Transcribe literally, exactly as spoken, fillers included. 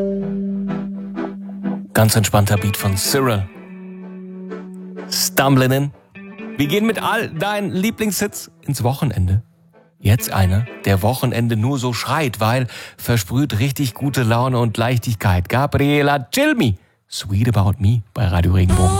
Ganz entspannter Beat von Cyril. Stumbling In. Wir gehen mit all deinen Lieblingshits ins Wochenende. Jetzt einer, der Wochenende nur so schreit, weil versprüht richtig gute Laune und Leichtigkeit. Gabriela Cilmi, Sweet About Me bei Radio Regenbogen.